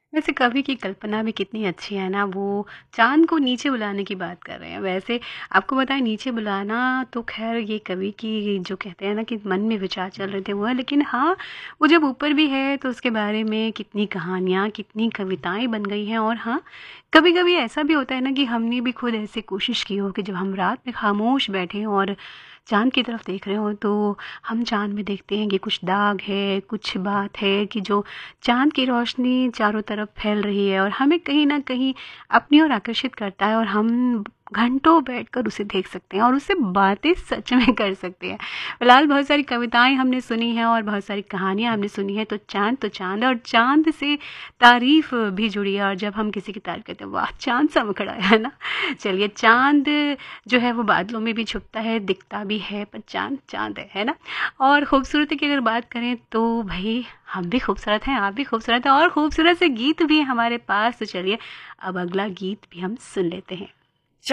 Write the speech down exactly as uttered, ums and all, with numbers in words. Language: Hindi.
वैसे कवि की कल्पना भी कितनी अच्छी है ना, वो चाँद को नीचे बुलाने की बात कर रहे हैं। वैसे आपको बताएँ, नीचे बुलाना तो ख़ैर ये कवि की जो कहते हैं ना कि मन में विचार चल रहे थे वो है, लेकिन हाँ, वो जब ऊपर भी है तो उसके बारे में कितनी कहानियाँ, कितनी कविताएँ बन गई हैं। और हाँ, कभी-कभी ऐसा भी होता है ना कि हमने भी खुद ऐसे कोशिश की हो कि जब हम रात में खामोश बैठे हों और चाँद की तरफ देख रहे हों, तो हम चाँद में देखते हैं कि कुछ दाग है, कुछ बात है कि जो चाँद की रोशनी चारों तरफ फैल रही है और हमें कहीं न कहीं अपनी ओर आकर्षित करता है, और हम घंटों बैठकर उसे देख सकते हैं और उससे बातें सच में कर सकते हैं। फिलहाल बहुत सारी कविताएँ हमने सुनी हैं और बहुत सारी कहानियाँ हमने सुनी हैं, तो चाँद तो चाँद है और चाँद से तारीफ़ भी जुड़ी है। और जब हम किसी की तारीफ़ करते हैं, वाह! चाँद चमक रहा है ना? चलिए, चाँद जो है वो बादलों में भी छुपता है, दिखता भी है, पर चाँद चाँद है, है ना? और खूबसूरती की अगर बात करें तो भई हम भी खूबसूरत हैं, आप भी खूबसूरत हैं और खूबसूरत से गीत भी हैं हमारे पास। तो चलिए, अब अगला गीत भी हम सुन लेते हैं।